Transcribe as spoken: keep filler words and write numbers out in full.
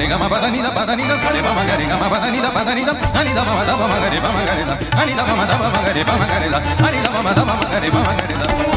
గరి గమ పద నిద పద నిద గరి బమ గరి గమ పద నిద పద నిద అని దమ మద బమ గరి బమ గరి ద అని దమ మద బమ గరి బమ గరి ద అని దమ మద బమ గరి బమ గరి ద